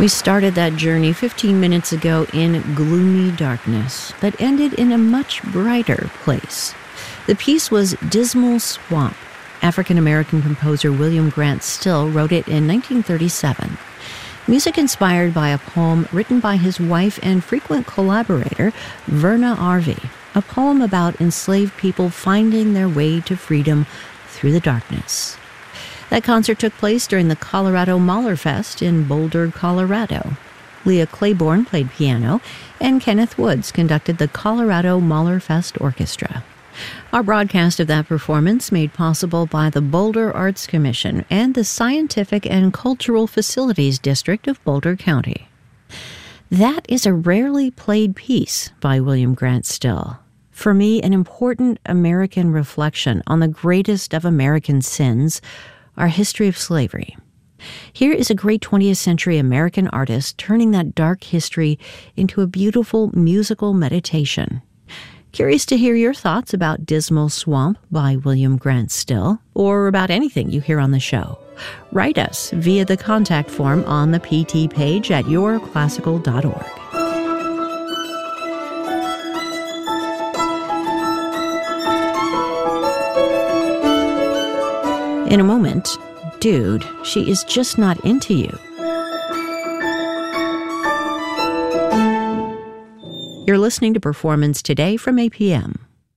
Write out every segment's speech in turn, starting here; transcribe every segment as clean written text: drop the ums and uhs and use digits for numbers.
We started that journey 15 minutes ago in gloomy darkness, but ended in a much brighter place. The piece was Dismal Swamp. African-American composer William Grant Still wrote it in 1937. Music inspired by a poem written by his wife and frequent collaborator, Verna Arvey, a poem about enslaved people finding their way to freedom through the darkness. That concert took place during the Colorado Mahlerfest in Boulder, Colorado. Leah Claiborne played piano, and Kenneth Woods conducted the Colorado Mahlerfest Orchestra. Our broadcast of that performance made possible by the Boulder Arts Commission and the Scientific and Cultural Facilities District of Boulder County. That is a rarely played piece by William Grant Still. For me, an important American reflection on the greatest of American sins, our history of slavery. Here is a great 20th century American artist turning that dark history into a beautiful musical meditation. Curious to hear your thoughts about Dismal Swamp by William Grant Still, or about anything you hear on the show. Write us via the contact form on the PT page at yourclassical.org. In a moment, dude, she is just not into you. You're listening to Performance Today from APM.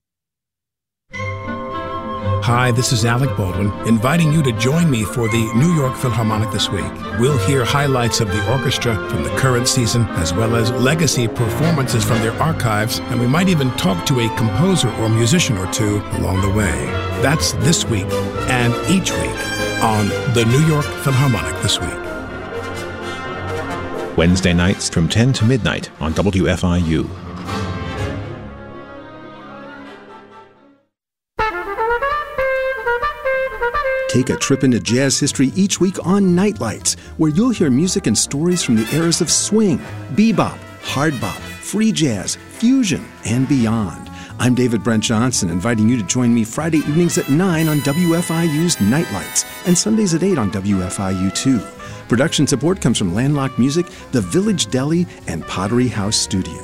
Hi, this is Alec Baldwin, inviting you to join me for the New York Philharmonic this week. We'll hear highlights of the orchestra from the current season, as well as legacy performances from their archives, and we might even talk to a composer or musician or two along the way. That's this week and each week on the New York Philharmonic this week. Wednesday nights from 10 to midnight on WFIU. Take a trip into jazz history each week on Nightlights, where you'll hear music and stories from the eras of swing, bebop, hard bop, free jazz, fusion, and beyond. I'm David Brent Johnson, inviting you to join me Friday evenings at 9 on WFIU's Nightlights and Sundays at 8 on WFIU2. Production support comes from Landlocked Music, The Village Deli, and Pottery House Studio.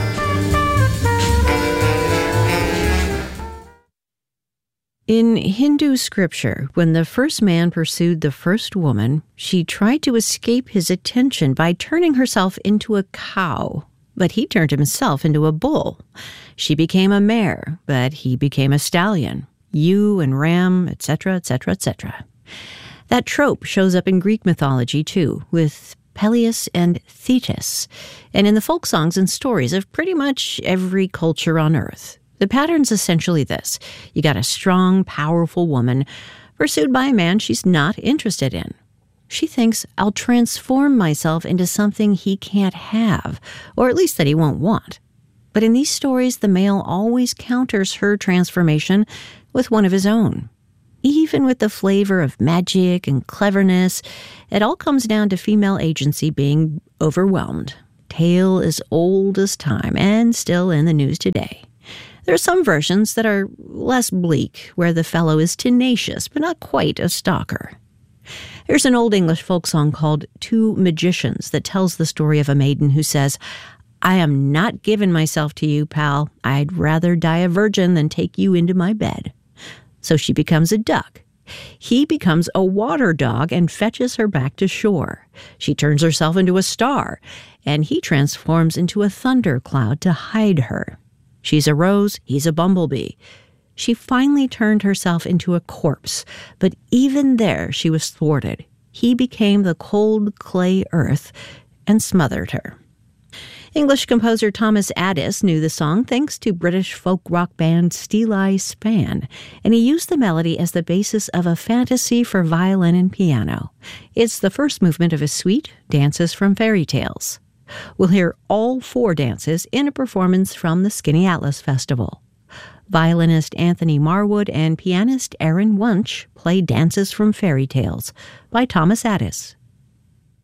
In Hindu scripture, when the first man pursued the first woman, she tried to escape his attention by turning herself into a cow, but he turned himself into a bull. She became a mare, but he became a stallion. Ewe and ram, etc., etc., etc. That trope shows up in Greek mythology, too, with Peleus and Thetis, and in the folk songs and stories of pretty much every culture on Earth. The pattern's essentially this. You got a strong, powerful woman pursued by a man she's not interested in. She thinks, I'll transform myself into something he can't have, or at least that he won't want. But in these stories, the male always counters her transformation with one of his own. Even with the flavor of magic and cleverness, it all comes down to female agency being overwhelmed. Tale as old as time and still in the news today. There are some versions that are less bleak, where the fellow is tenacious, but not quite a stalker. Here's an old English folk song called Two Magicians that tells the story of a maiden who says, I am not giving myself to you, pal. I'd rather die a virgin than take you into my bed. So she becomes a duck. He becomes a water dog and fetches her back to shore. She turns herself into a star, and he transforms into a thundercloud to hide her. She's a rose, he's a bumblebee. She finally turned herself into a corpse, but even there she was thwarted. He became the cold clay earth and smothered her. English composer Thomas Addis knew the song thanks to British folk rock band Steeleye Span, and he used the melody as the basis of a fantasy for violin and piano. It's the first movement of his suite, Dances from Fairy Tales. We'll hear all 4 dances in a performance from the Skinny Atlas Festival. Violinist Anthony Marwood and pianist Aaron Wunsch play Dances from Fairy Tales by Thomas Addis.